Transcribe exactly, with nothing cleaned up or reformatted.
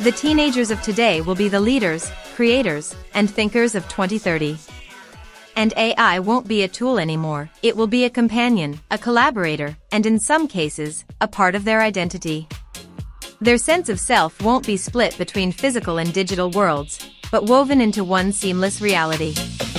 The teenagers of today will be the leaders, creators, and thinkers of twenty thirty. And A I won't be a tool anymore, it will be a companion, a collaborator, and in some cases, a part of their identity. Their sense of self won't be split between physical and digital worlds, but woven into one seamless reality.